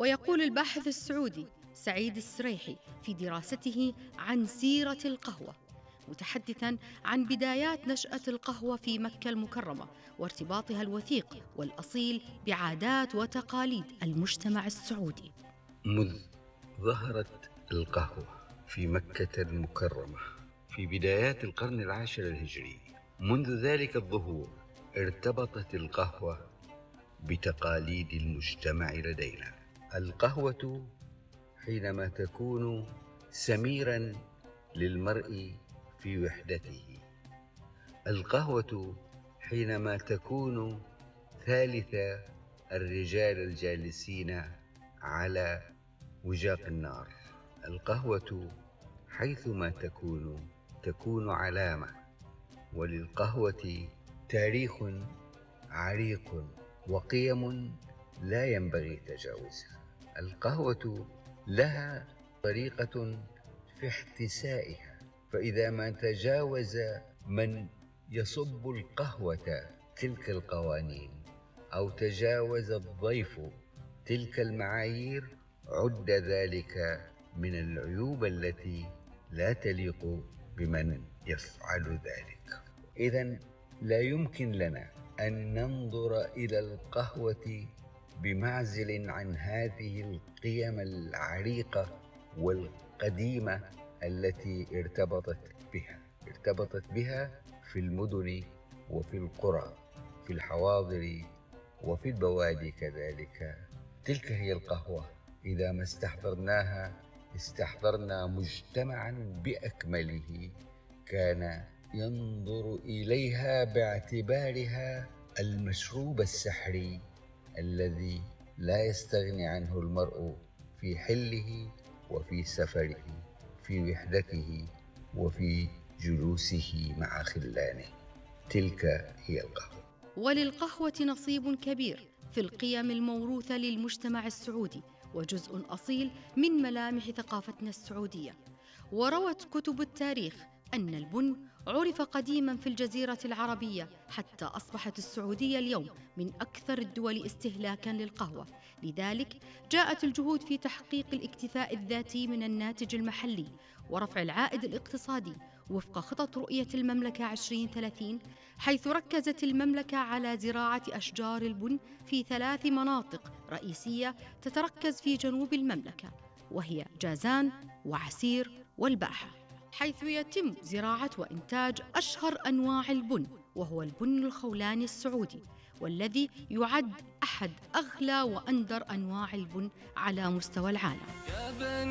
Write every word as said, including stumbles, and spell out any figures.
ويقول الباحث السعودي سعيد السريحي في دراسته عن سيرة القهوة، متحدثاً عن بدايات نشأة القهوة في مكة المكرمة وارتباطها الوثيق والأصيل بعادات وتقاليد المجتمع السعودي. منذ ظهرت القهوة في مكة المكرمة في بدايات القرن العاشر الهجري، منذ ذلك الظهور ارتبطت القهوة بتقاليد المجتمع لدينا. القهوة حينما تكون سميراً للمرء في وحدته، القهوة حينما تكون ثالث الرجال الجالسين على وجاق النار، القهوة حيثما تكون تكون علامة، وللقهوة تاريخ عريق وقيم لا ينبغي تجاوزها. القهوة لها طريقة في احتسائها، فإذا ما تجاوز من يصب القهوة تلك القوانين أو تجاوز الضيف تلك المعايير عد ذلك من العيوب التي لا تليق بمن يفعل ذلك. إذن لا يمكن لنا أن ننظر إلى القهوة بمعزل عن هذه القيم العريقة والقديمة التي ارتبطت بها ارتبطت بها في المدن وفي القرى، في الحواضر وفي البوادي كذلك. تلك هي القهوة. إذا ما استحضرناها استحضرنا مجتمعا بأكمله كان ينظر إليها باعتبارها المشروب السحري الذي لا يستغني عنه المرء في حله وفي سفره، في وحدته وفي جلوسه مع خلانه. تلك هي القهوة. وللقهوة نصيب كبير في القيم الموروثة للمجتمع السعودي وجزء أصيل من ملامح ثقافتنا السعودية. وروت كتب التاريخ أن البن عرف قديماً في الجزيرة العربية حتى أصبحت السعودية اليوم من أكثر الدول استهلاكاً للقهوة. لذلك جاءت الجهود في تحقيق الاكتفاء الذاتي من الناتج المحلي ورفع العائد الاقتصادي وفق خطط رؤية المملكة عشرين ثلاثين، حيث ركزت المملكة على زراعة أشجار البن في ثلاث مناطق رئيسية تتركز في جنوب المملكة، وهي جازان وعسير والباحة، حيث يتم زراعة وإنتاج أشهر أنواع البن، وهو البن الخولاني السعودي، والذي يعد أحد أغلى وأندر أنواع البن على مستوى العالم.